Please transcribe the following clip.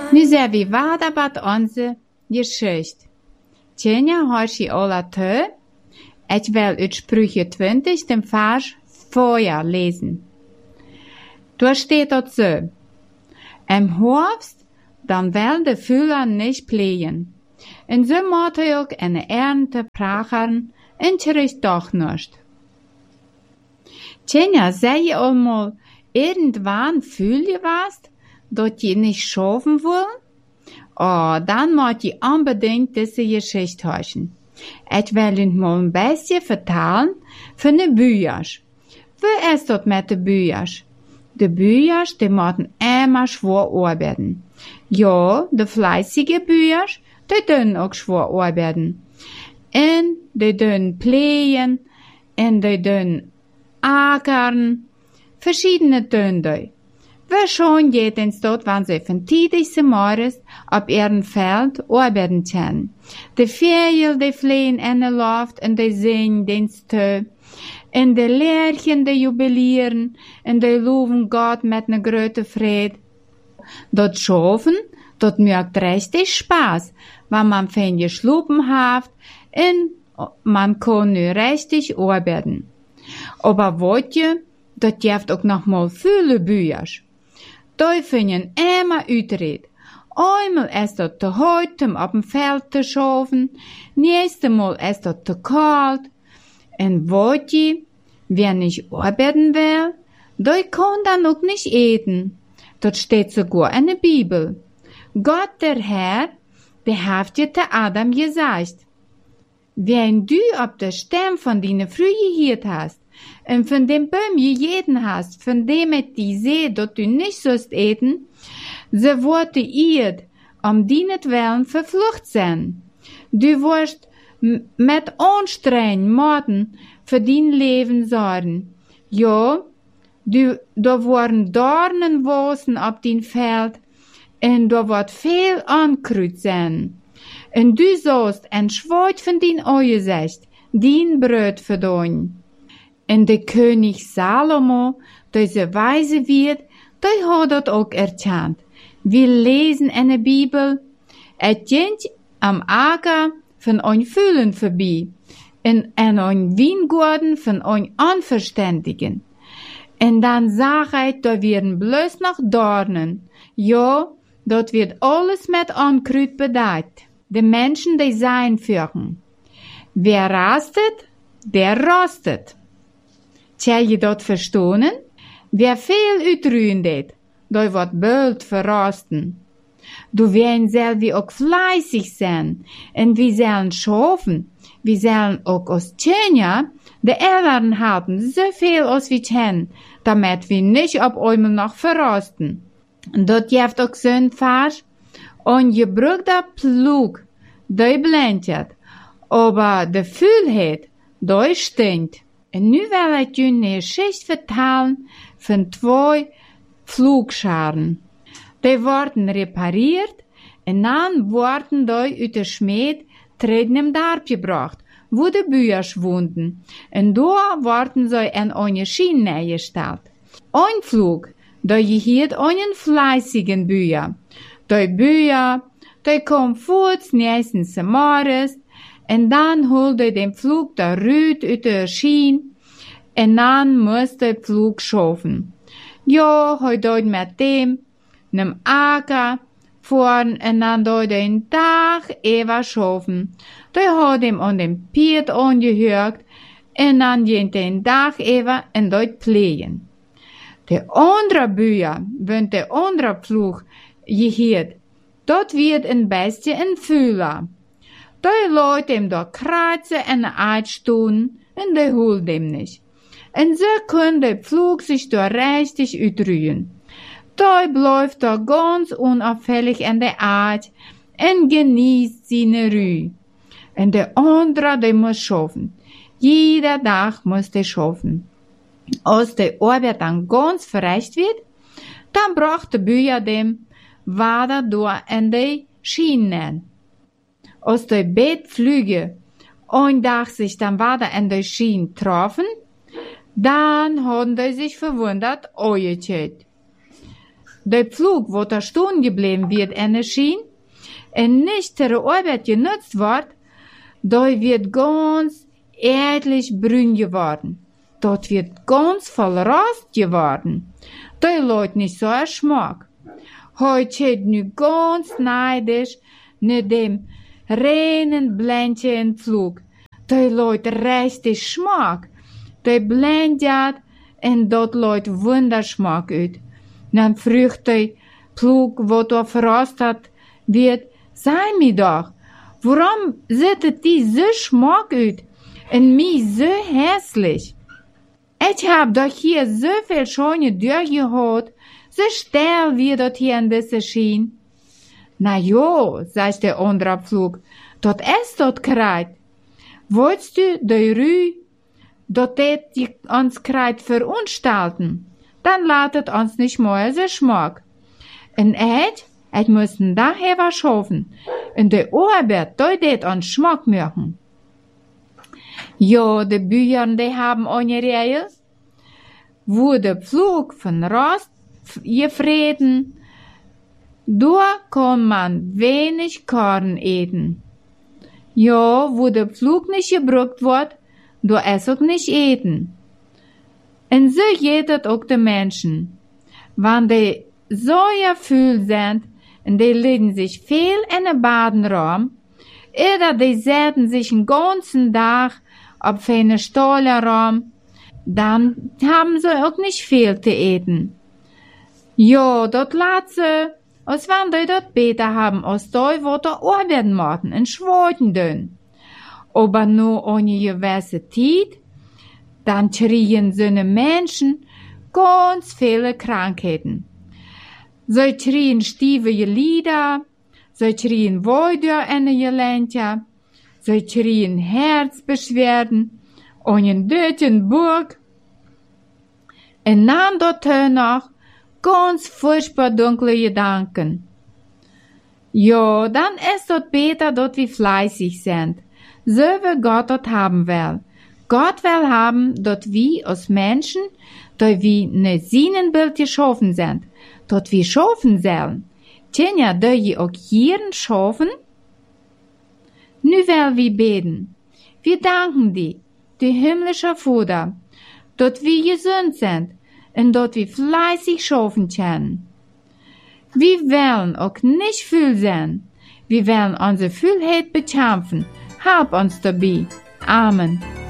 Nu zijn we verder met onze Geschichte. Tjenja has je alle te. Ik wil uit Sprüche 20, den Vers vorher lesen. Da steht dort so. Im Herbst, dann will de Füller nicht pflegen. En so moet hij ook een ernte prachern en terug doch nicht. Tjenja, zei je allemaal irgendwann fühl je was, dat je nicht schaffen will? Oh, dan moet je unbedingt deze Geschichte hören. Ik wil je mal een beetje vertellen van de Büchers. Wie is dat met de Büchers? De Büchers, die moeten immer schwer arbeiten. Ja, de fleißige Büchers, die doen ook schwer arbeiten. En die doen pflegen, en die doen ackern, verschiedene doen die. We schon jedens dort, wann sie von tidigste Morgens op ihren Feld arbeiten können. De Vögel, die fliegen in de Luft, en die singen den Stö. En de Lerchen, die jubilieren, en die loven Gott met ne grote Vrede. Dat Schaffen, dat maakt richtig Spaß, wenn man fein geschlafen hat, en man kann nu richtig arbeiten. Aber wat je, dat heeft ook nog mal viele Bücher. Die vinden immer uitred. Einmal ist dat te heut, um op dem Feld te schaffen, nächste Mal ist dat te kalt. En wat je, wer nicht arbeiten will, der kann dann auch nicht eten. Dat steht sogar in der Bibel. Gott, der Herr, der hat je te Adam gesagt. Wenn du op de stem van die Früh gehiert hast, en von dem Baum gegeten hast, von dem het die seht, dat du nicht sollst eten, so wurde ihr, dienetwillen verflucht sein. Du wirst met anstrengend moeten für dein Leben sorgen. Ja, da worden Dornen wachsen op dein Feld, en da wird viel Ankruid sein. En du sollst en schwoit von dein Angesicht, dein Brot verdienen. En de König Salomo, deze wijze wird, die hat dat ook erkannt. Wir lesen in der Bibel, geht am Acker von ein Fühlen vorbei, en ein Weingarten von ein Unverständigen. En dan sag ich, da werden bloß noch Dornen. Ja, dort wird alles mit Ankruid bedeckt. De Menschen, die sein führen. Wer rastet, der rostet. Tja je dat verstonen? Wer veel uitruien deed, die wordt bald verrosten. Du werden selber auch fleißig sein, en wir sollen schaffen, wir sollen auch aus Tjenja, de Eltern halten so viel als wir können, damit wir nicht op einmal noch verrosten. Dat heeft ook zo'n Vers, ein gebruikter Pflug, die blendert, aber de Fühlheit, die stinkt. En nu wil ik jullie een Geschichte vertellen van 2 Pflugscharen. Die worden repariert en dan worden die uit de schmied terug in dorp gebracht, wo de Büchers woonden. En daar worden sie in eine Schiene neergesteld. Ein Pflug, die gehört einen fleißigen Bücher. Die Bücher, die kommen voort nächstens morgens, en dan holt den Pflug der Rüd uit de Schiene, en dan muss der Pflug schaffen. Ja, hij doet met dem, nem Acker, fahren, en dan doet den Tag even schaffen. Die hat ihm an dem Piet angehört, en dan geht den Tag even en doet pflegen. De andere Bücher, wenn der andere Pflug gehört, dort wird ein bisschen ein Fühler. Die Leute ihm da kratzen en uitstoen en die holt dem nicht. En so kann der Pflug sich da richtig uitruhen. Die bleibt da ganz unauffällig in der Art en genießt seine Ruhe. En der andere, der muss schaffen. Jeder Tag muss der schaffen. Als die Arbeit dann ganz verreicht wird, dann braucht der Bücher dem weiter durch in die Schienen. Als die Bettflüge ein Tag sich dann weiter in die Schienen trafen, dann haben die sich verwundert angezählt. der Pflug, wo da stehen geblieben wird, schien, und nicht zur Arbeit genutzt wird, da wird ganz ehrlich brün geworden. Dort wird ganz voll Rost geworden. Da Leute nicht so ein Schmack. Heute steht nu ganz neidisch ne dem reinen Blendchen Pflug. Da Leute richtig Schmack. Da blendet en dort Leute wunderschmack uit. Dan vroeg de Pflug, wo da verrostet wird, sei mir doch, warum sieht die so schmack uit en mich so hässlich? Ich hab doch hier so viel schöne durchgeholt, so still wie dort hier ein bisschen schien. Na jo, sagt der andere Pflug, dort ist dort kreit. Wolltest du de Rü, dort die uns kreit verunstalten? Dann ladet uns nicht mehr so schmack. Und ich müssen daher was schaffen. Und der Arbeit, dort uns Schmack machen. Ja, die Bücher, die haben eine Regel, wo der Pflug von Rost gefrieden, da kann man wenig Korn eten. Ja, wo der Pflug nicht gebraucht wird, da es auch nicht eten. Und so geht es auch den Menschen. Wenn die so erfüllt sind, und die legen sich viel in den Badenraum, oder die setzen sich den ganzen Tag auf einen Stollerraum, dann haben sie auch nicht viel zu eten. Ja, dort lassen, als wenn die dort besser haben, als die, wo da arbeiten machen, in Schwarten dünn. Aber nur ohne gewisse Zeit, dann kriegen so eine Menschen ganz viele Krankheiten. Sie kriegen stiefige Lieder, sie kriegen Wolltür in die Gelenke, sie kriegen Herzbeschwerden und einen döten Burg. Und dann dort noch ganz furchtbar dunkle Gedanken. Ja, dann ist dort besser, dort wie fleißig sind. So wie Gott dort haben will. Gott will haben, dort wie aus Menschen, dort wie ne Sinnenbild geschaffen sind, dort wie schaffen sollen. Tja, dort je auch hier schaffen? Nu will wir beten. Wir danken dir, die himmlische Vater, dort wir gesund sind und dort wir fleißig schaffen können. Wir wollen auch nicht viel sein. Wir wollen unsere Füllheit bekämpfen. Help uns dabei. Amen.